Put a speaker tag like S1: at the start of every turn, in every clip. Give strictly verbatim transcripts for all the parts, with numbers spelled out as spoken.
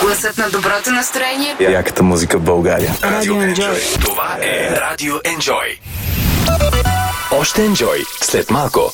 S1: Гласът на доброто настроение.
S2: Яката музика в България.
S3: Радио Enjoy.
S4: Това е Радио Enjoy. Още Enjoy след малко.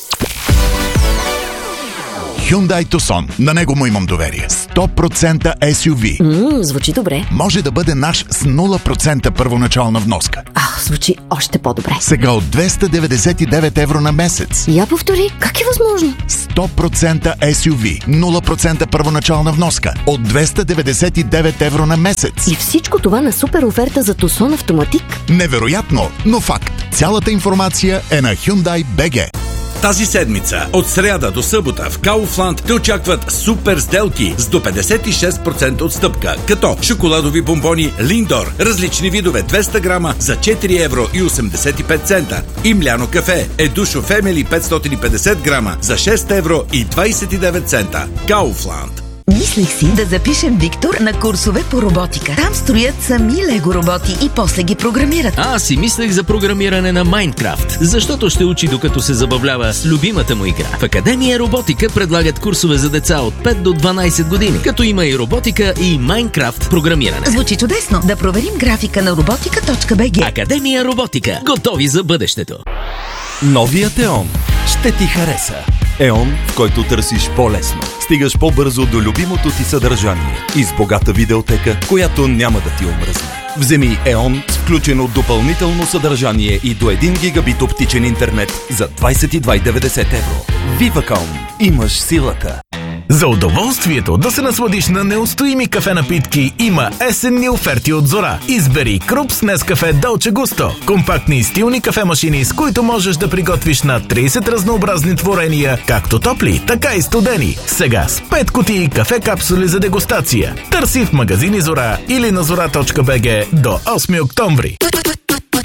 S5: Hyundai Tucson. На него му имам доверие. сто процента ес ю ви.
S3: Ммм, звучи добре.
S5: Може да бъде наш с нула процента първоначална вноска.
S3: Ах, звучи още по-добре.
S5: Сега от двеста деветдесет и девет евро на месец.
S3: Я повтори, как е възможно?
S5: сто процента ес ю ви. нула процента първоначална вноска. От двеста деветдесет и девет евро на месец.
S3: И всичко това на супер оферта за Tucson Автоматик?
S5: Невероятно, но факт. Цялата информация е на Hyundai би джи.
S6: Тази седмица, от сряда до събота в Kaufland те очакват супер сделки с до петдесет и шест процента отстъпка, като шоколадови бомбони Линдор, различни видове двеста грама за четири евро и осемдесет и пет цента. И мляно кафе Едушо Фемели петстотин и петдесет грама за шест евро и двадесет и девет цента. Kaufland.
S7: Мислих си да запишем Виктор на курсове по роботика. Там строят сами лего роботи и после ги програмират.
S8: Аз си мислех за програмиране на Майнкрафт, защото ще учи докато се забавлява с любимата му игра. В Академия Роботика предлагат курсове за деца от пет до дванадесет години, като има и роботика и Майнкрафт програмиране.
S7: Звучи чудесно. Да проверим графика на роботика точка би джи.
S8: Академия Роботика. Готови за бъдещето.
S9: Новият Еон ще ти хареса. Еон, в който търсиш по-лесно. Стигаш по-бързо до любимото ти съдържание и с богата видеотека, която няма да ти омръзне. Вземи Еон с включено допълнително съдържание и до един гигабит оптичен интернет за двадесет и два деветдесет евро. Vivacom. Имаш силата.
S10: За удоволствието да се насладиш на неустоими кафе напитки има есенни оферти от Зора. Избери Крупс Нескафе Долче Густо. Компактни и стилни кафемашини, с които можеш да приготвиш на тридесет разнообразни творения, както топли, така и студени. Сега с пет кутии кафе капсули за дегустация. Търси в магазини Зора или на зора точка би джи до осми октомври.